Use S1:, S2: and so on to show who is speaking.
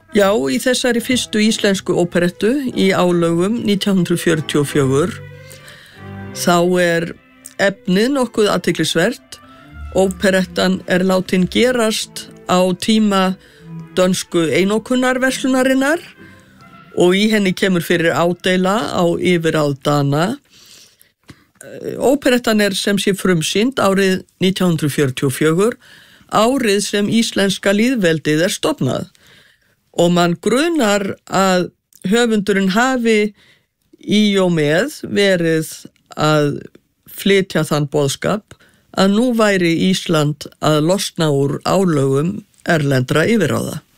S1: Já, í þessari fyrstu íslensku óperettu í álögum 1944 þá efnið nokkuð athyglisvert. Óperettan látin gerast á tíma dönsku einokunarverslunarinnar og í henni kemur fyrir ádeila á yfirráð Dana. Óperettan sem sé frumsýnd árið 1944, árið sem íslenska lýðveldið stofnað. Og mann grunar að höfundurinn hafi í og með verið að flytja þann boðskap að nú væri Ísland að losna úr álögum erlendra yfirráða.